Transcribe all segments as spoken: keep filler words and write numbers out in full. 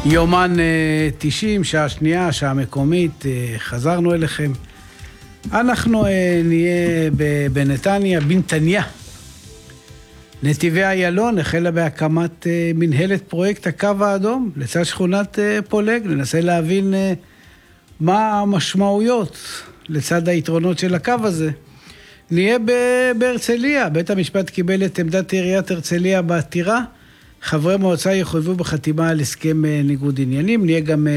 יומן תשעים, שעה שנייה, שעה מקומית, חזרנו אליכם. אנחנו נהיה בנתניה, בנתניה. נתיבי איילון החלה בהקמת מנהלת פרויקט הקו האדום לצד שכונת פולג. ננסה להבין מה המשמעויות לצד היתרונות של הקו הזה. נהיה בהרצליה. בית המשפט קיבל את עמדת עיריית הרצליה בעתירה. חברי מועצה יחויבו בחתימה על הסכם ניגוד עניינים. נהיה גם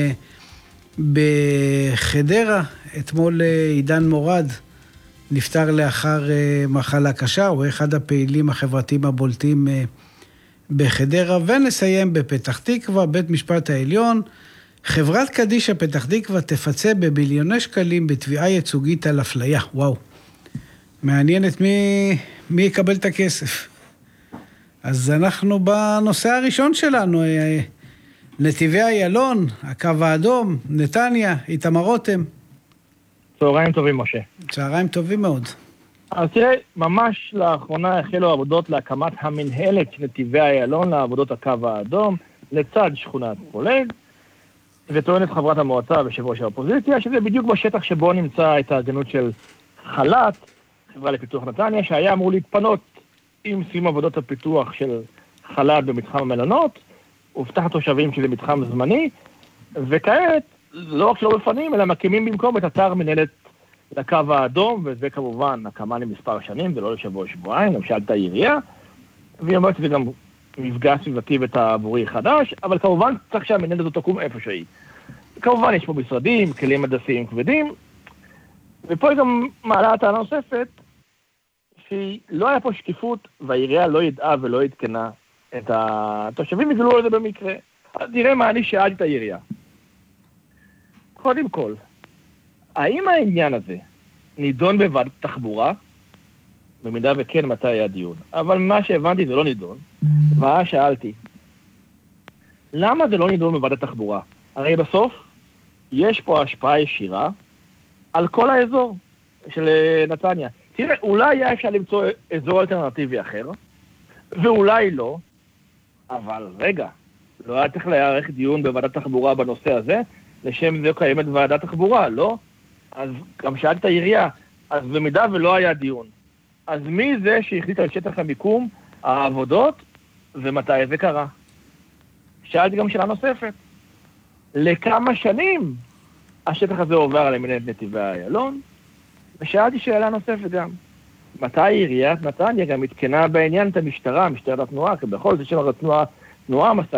בחדרה. אתמול עידן מורד נפטר לאחר מחלה קשה. הוא אחד הפעילים החברתיים הבולטים בחדרה. ונסיים בפתח תקווה. בית משפט העליון. חברת קדישא פתח תקווה תפצה בביליוני שקלים בתביעה ייצוגית על אפליה. וואו. מעניינת מי, מי יקבל את הכסף. אז אנחנו בנושא הראשון שלנו, נתיבי איילון, הקו האדום, נתניה, איתמר רותם. צהריים טובים, משה. צהריים טובים מאוד. אז תראה, ממש לאחרונה החלו עבודות להקמת המנהלת נתיבי איילון לעבודות הקו האדום, לצד שכונת פולג, וטוענת חברת המועצה ויושב ראש האופוזיציה, שזה בדיוק בשטח שבו נמצא ההתארגנות של חל"ת, חברה לפיתוח נתניה, שהיה אמור להתפנות עם סיום עבודות הפיתוח של חל"ת במתחם המלונות, הובטח התושבים שזה מתחם זמני, וכעת לא רק שלא מפנים, אלא מקימים במקום את אתר מנהלת לקו האדום, וזה כמובן הקמה למספר שנים, זה לא לשבוע שבועיים, גם שאלת העירייה, והיא אומרת שזה גם מפגע סביבתי ותעבורי חדש, אבל כמובן צריך שהמנהלת הזאת תקום איפה שהיא. כמובן יש פה משרדים, כלים הדסיים כבדים, ופה היא גם מעלה טענה נוספת, שלא היה פה שקיפות, והעירייה לא ידעה ולא יתקנה את התושבים, יגלו על זה במקרה. אז תראה מה אני שאלתי את העירייה. קודם כל, האם העניין הזה נידון בוועדת תחבורה? במידה וכן, מתי היה דיון. אבל מה שהבנתי זה לא נידון. ואז שאלתי, למה זה לא נידון בוועדת תחבורה? הרי בסוף, יש פה השפעה ישירה על כל האזור של נתניה. תראה, אולי היה אפשר למצוא אזור אלטרנטיבי אחר, ואולי לא, אבל רגע, לא היה צריך להיערך דיון בוועדת תחבורה בנושא הזה, לשם זה קיימת ועדת תחבורה, לא? אז גם שאלת את העירייה, אז במידה ולא היה דיון, אז מי זה שהחליט על שטח המיקום, העבודות, ומתי זה קרה? שאלתי גם שאלה נוספת, לכמה שנים השטח הזה עובר על מנהלת נתיבי איילון? ושאלתי שאלה נוספת גם, מתי עיריית נתניה גם התקנה בעניין את המשטרה, משטרת התנועה, כי בכל זה שם התנועה, תנועה מסע